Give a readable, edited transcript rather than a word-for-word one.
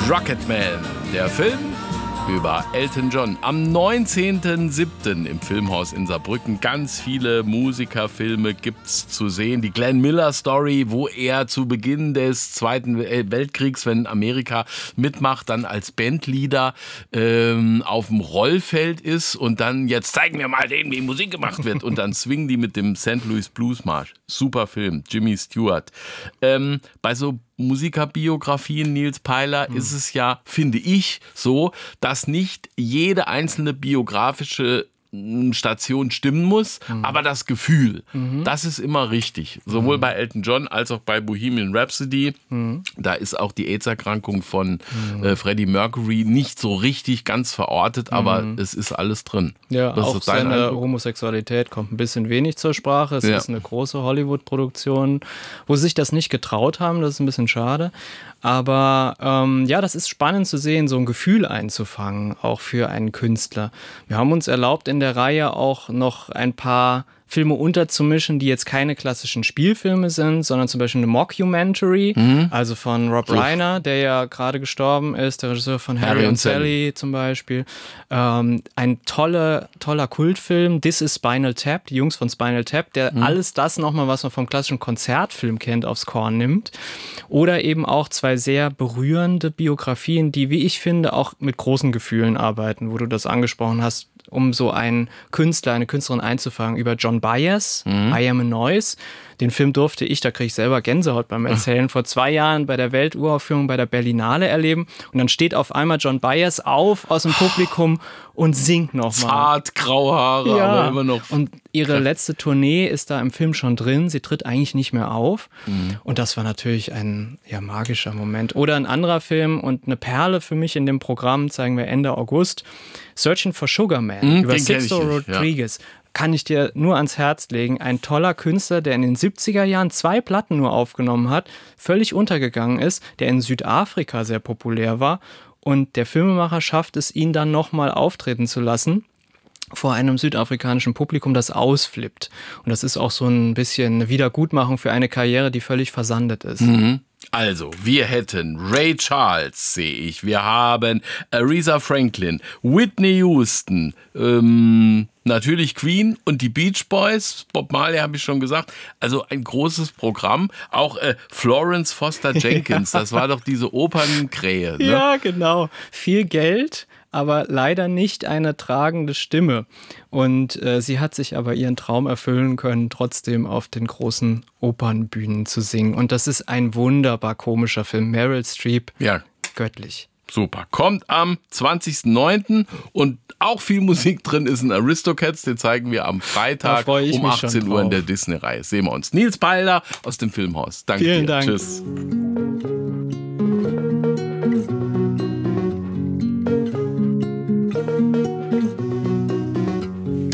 Rocketman, der Film über Elton John. Am 19.07. im Filmhaus in Saarbrücken. Ganz viele Musikerfilme gibt's zu sehen. Die Glenn Miller Story, wo er zu Beginn des Zweiten Weltkriegs, wenn Amerika mitmacht, dann als Bandleader auf dem Rollfeld ist und dann, jetzt zeigen wir mal denen, wie Musik gemacht wird. Und dann swingen die mit dem St. Louis Blues March. Super Film, Jimmy Stewart. Bei so Musikerbiografien, Nils Peiler, ist es ja, finde ich, so, dass nicht jede einzelne biografische Station stimmen muss, aber das Gefühl, das ist immer richtig. Sowohl bei Elton John als auch bei Bohemian Rhapsody. Da ist auch die AIDS-Erkrankung von Freddie Mercury nicht so richtig ganz verortet, aber es ist alles drin. Ja, das auch seine Homosexualität kommt ein bisschen wenig zur Sprache. Es ist eine große Hollywood-Produktion, wo sie sich das nicht getraut haben. Das ist ein bisschen schade. Aber das ist spannend zu sehen, so ein Gefühl einzufangen, auch für einen Künstler. Wir haben uns erlaubt, in der Reihe auch noch ein paar Filme unterzumischen, die jetzt keine klassischen Spielfilme sind, sondern zum Beispiel eine Mockumentary, also von Rob Reiner, der ja gerade gestorben ist, der Regisseur von Harry und Sally zum Beispiel. Ein toller Kultfilm, This is Spinal Tap, die Jungs von Spinal Tap, der alles das nochmal, was man vom klassischen Konzertfilm kennt, aufs Korn nimmt. Oder eben auch zwei sehr berührende Biografien, die, wie ich finde, auch mit großen Gefühlen arbeiten, wo du das angesprochen hast, um so einen Künstler, eine Künstlerin einzufangen, über John Baez, I Am a Noise. Den Film durfte ich, da kriege ich selber Gänsehaut beim Erzählen, vor 2 Jahren bei der Welturaufführung bei der Berlinale erleben. Und dann steht auf einmal John Baez auf aus dem Publikum und singt nochmal. Zart, graue Haare, aber immer noch. Und ihre letzte Tournee ist da im Film schon drin. Sie tritt eigentlich nicht mehr auf. Und das war natürlich ein magischer Moment. Oder ein anderer Film und eine Perle für mich in dem Programm, zeigen wir Ende August, Searching for Sugar Man über Sixto Rodriguez. Kann ich dir nur ans Herz legen. Ein toller Künstler, der in den 70er Jahren 2 Platten nur aufgenommen hat, völlig untergegangen ist, der in Südafrika sehr populär war. Und der Filmemacher schafft es, ihn dann nochmal auftreten zu lassen vor einem südafrikanischen Publikum, das ausflippt. Und das ist auch so ein bisschen eine Wiedergutmachung für eine Karriere, die völlig versandet ist. Also, wir hätten Ray Charles, sehe ich. Wir haben Aretha Franklin, Whitney Houston, natürlich Queen und die Beach Boys. Bob Marley habe ich schon gesagt. Also ein großes Programm. Auch Florence Foster Jenkins, das war doch diese Opernkrähe. Ne? Ja, genau. Viel Geld, aber leider nicht eine tragende Stimme. Und sie hat sich aber ihren Traum erfüllen können, trotzdem auf den großen Opernbühnen zu singen. Und das ist ein wunderbar komischer Film. Meryl Streep, göttlich. Super. Kommt am 20.09. und auch viel Musik drin ist in Aristocats. Den zeigen wir am Freitag um 18 Uhr in der Disney-Reihe. Sehen wir uns. Nils Peiler aus dem Filmhaus. Danke dir. Vielen Dank. Tschüss.